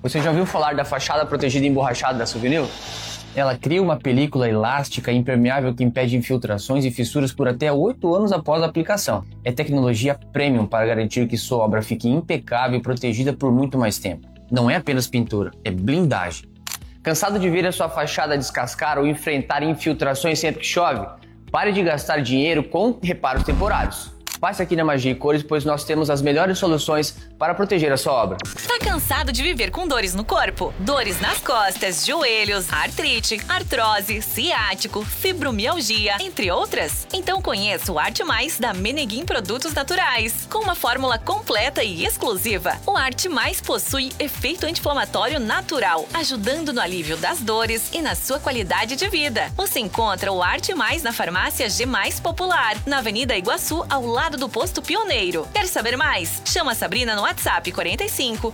Você já ouviu falar da fachada protegida emborrachada da Souvenir? Ela cria uma película elástica e impermeável que impede infiltrações e fissuras por até 8 anos após a aplicação. É tecnologia premium para garantir que sua obra fique impecável e protegida por muito mais tempo. Não é apenas pintura, é blindagem. Cansado de ver a sua fachada descascar ou enfrentar infiltrações sempre que chove? Pare de gastar dinheiro com reparos temporários. Passe aqui na Magia e Cores, pois nós temos as melhores soluções para proteger a sua obra. Tá cansado de viver com dores no corpo? Dores nas costas, joelhos, artrite, artrose, ciático, fibromialgia, entre outras? Então conheça o Arte Mais da Meneguin Produtos Naturais. Com uma fórmula completa e exclusiva, o Arte Mais possui efeito anti-inflamatório natural, ajudando no alívio das dores e na sua qualidade de vida. Você encontra o Arte Mais na farmácia G Mais Popular, na Avenida Iguaçu, ao lado do Posto Pioneiro. Quer saber mais? Chama a Sabrina no WhatsApp 45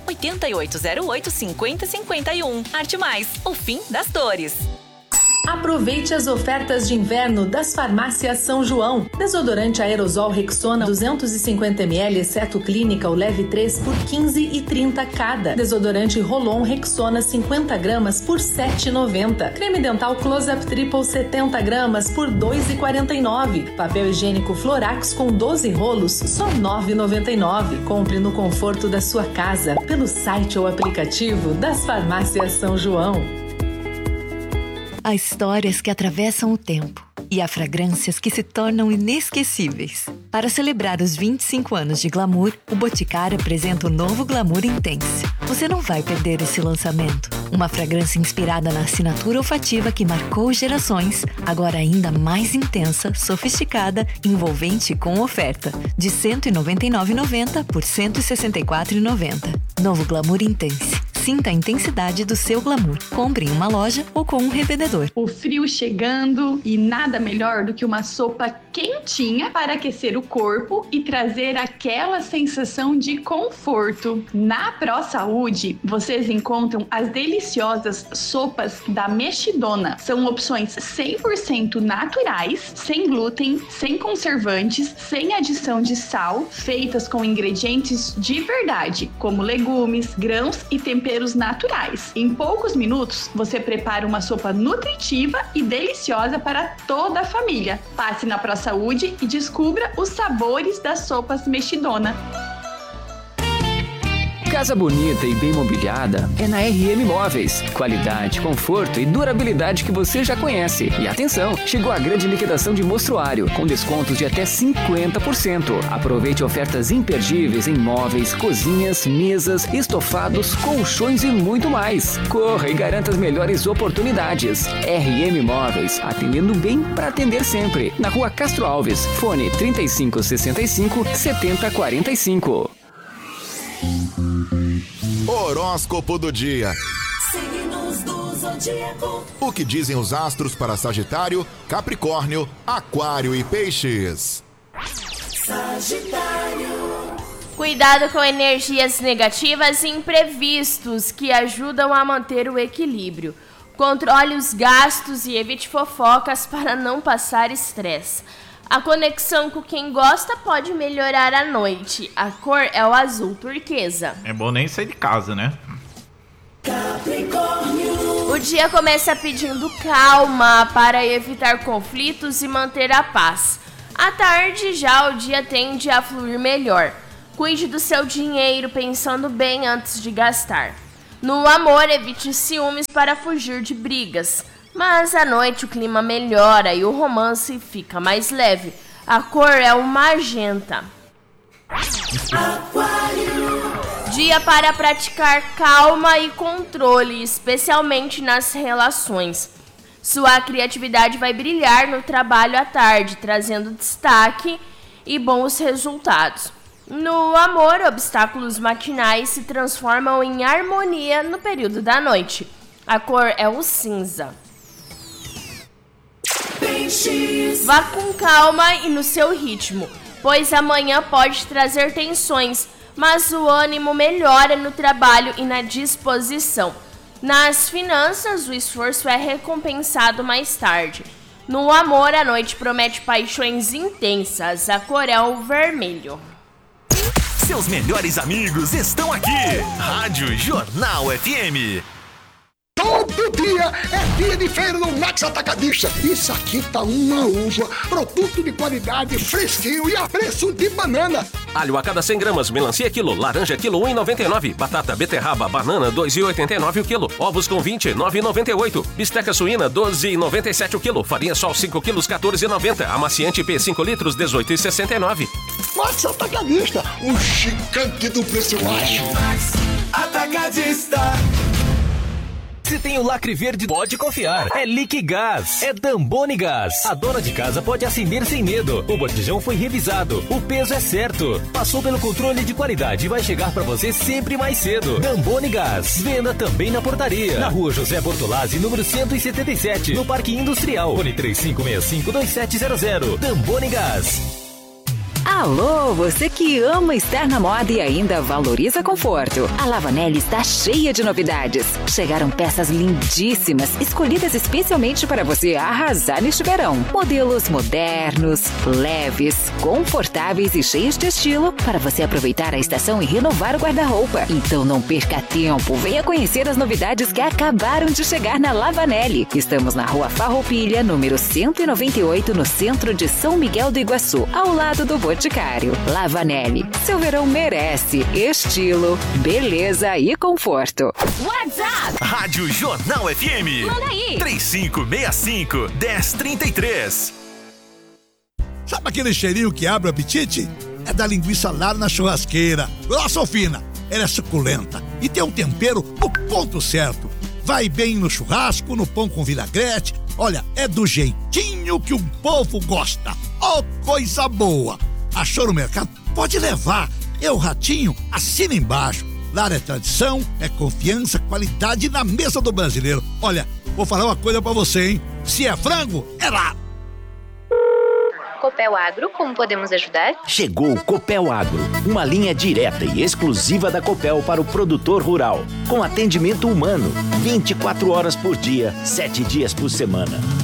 98808 5051. Arte Mais, o fim das dores. Aproveite as ofertas de inverno das farmácias São João. Desodorante aerosol Rexona 250 ml, exceto clínica, o leve 3 por 15,30 cada. Desodorante Rolon Rexona 50 gramas por 7,90. Creme dental Close-Up Triple 70 gramas por 2,49. Papel higiênico Florax com 12 rolos, só 9,99. Compre no conforto da sua casa, pelo site ou aplicativo das farmácias São João. Há histórias que atravessam o tempo e há fragrâncias que se tornam inesquecíveis. Para celebrar os 25 anos de Glamour, o Boticário apresenta o novo Glamour Intense. Você não vai perder esse lançamento. Uma fragrância inspirada na assinatura olfativa que marcou gerações, agora ainda mais intensa, sofisticada, envolvente e com oferta. De R$ 199,90 por R$ 164,90. Novo Glamour Intense. Sinta a intensidade do seu glamour. Compre em uma loja ou com um revendedor. O frio chegando e nada melhor do que uma sopa quentinha para aquecer o corpo e trazer aquela sensação de conforto. Na Pro Saúde, vocês encontram as deliciosas sopas da Mexidona. São opções 100% naturais, sem glúten, sem conservantes, sem adição de sal, feitas com ingredientes de verdade, como legumes, grãos e temperos naturais. Em poucos minutos, você prepara uma sopa nutritiva e deliciosa para toda a família. Passe na Pro Saúde e descubra os sabores das sopas Mexidona. Casa bonita e bem mobiliada é na RM Móveis. Qualidade, conforto e durabilidade que você já conhece. E atenção, chegou a grande liquidação de mostruário, com descontos de até 50%. Aproveite ofertas imperdíveis em móveis, cozinhas, mesas, estofados, colchões e muito mais. Corra e garanta as melhores oportunidades. RM Móveis, atendendo bem para atender sempre. Na Rua Castro Alves, fone 3565 7045. Horóscopo do dia. Signos do zodíaco. O que dizem os astros para Sagitário, Capricórnio, Aquário e Peixes? Sagitário. Cuidado com energias negativas e imprevistos que ajudam a manter o equilíbrio. Controle os gastos e evite fofocas para não passar estresse. A conexão com quem gosta pode melhorar à noite. A cor é o azul turquesa. É bom nem sair de casa, né? O dia começa pedindo calma para evitar conflitos e manter a paz. À tarde, já o dia tende a fluir melhor. Cuide do seu dinheiro pensando bem antes de gastar. No amor, evite ciúmes para fugir de brigas. Mas à noite o clima melhora e o romance fica mais leve. A cor é o magenta. Aquário. Dia para praticar calma e controle, especialmente nas relações. Sua criatividade vai brilhar no trabalho à tarde, trazendo destaque e bons resultados. No amor, obstáculos matinais se transformam em harmonia no período da noite. A cor é o cinza. Peixes. Vá com calma e no seu ritmo, pois amanhã pode trazer tensões, mas o ânimo melhora no trabalho e na disposição. Nas finanças, o esforço é recompensado mais tarde. No amor, a noite promete paixões intensas. A cor é o vermelho. Seus melhores amigos estão aqui. Rádio Jornal FM. Todo dia é dia de feira no Max Atacadista. Isso aqui tá uma uva, produto de qualidade, fresquinho e a preço de banana. Alho a cada 100 gramas, melancia quilo, laranja quilo 1,99, batata, beterraba, banana 2,89 o quilo, ovos com 20, 9,98, bisteca suína 12,97 o quilo, farinha sol 5 quilos 14,90, amaciante P 5 litros 18,69. Max Atacadista, o gigante do preço baixo. Max Atacadista. Se tem o lacre verde, pode confiar. É Liquigás, é Damboni Gás. A dona de casa pode acender sem medo. O botijão foi revisado, o peso é certo. Passou pelo controle de qualidade e vai chegar pra você sempre mais cedo. Damboni Gás, venda também na portaria. Na rua José Bortolazzi, número 177, no Parque Industrial. Fone 3565-2700. Damboni Gás. Alô, você que ama estar na moda e ainda valoriza conforto. A Lavanelli está cheia de novidades. Chegaram peças lindíssimas, escolhidas especialmente para você arrasar neste verão. Modelos modernos, leves, confortáveis e cheios de estilo para você aproveitar a estação e renovar o guarda-roupa. Então não perca tempo, venha conhecer as novidades que acabaram de chegar na Lavanelli. Estamos na Rua Farroupilha, número 198, no centro de São Miguel do Iguaçu, ao lado do Boticário. Lavanelli, seu verão merece estilo, beleza e conforto. WhatsApp Rádio Jornal FM. Manda aí. 3565-1033. Sabe aquele cheirinho que abre o apetite? É da linguiça Lara na churrasqueira. Grossa ou fina? Ela é suculenta e tem um tempero no ponto certo. Vai bem no churrasco, no pão com vinagrete. Olha, é do jeitinho que o povo gosta. Oh, coisa boa! Achou no mercado? Pode levar. É o Ratinho, assina embaixo. Lara é tradição, é confiança, qualidade na mesa do brasileiro. Olha, vou falar uma coisa pra você, hein? Se é frango, é lá. Copel Agro, como podemos ajudar? Chegou o Copel Agro, uma linha direta e exclusiva da Copel para o produtor rural, com atendimento humano, 24 horas por dia, 7 dias por semana.